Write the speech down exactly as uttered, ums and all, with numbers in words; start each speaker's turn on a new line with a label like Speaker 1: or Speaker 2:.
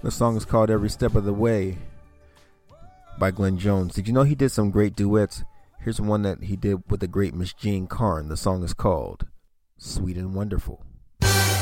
Speaker 1: The song is called Every Step of the Way by Glenn Jones. Did you know he did some great duets? Here's one that he did with the great Miss Jean Carn. The song is called Sweet and Wonderful.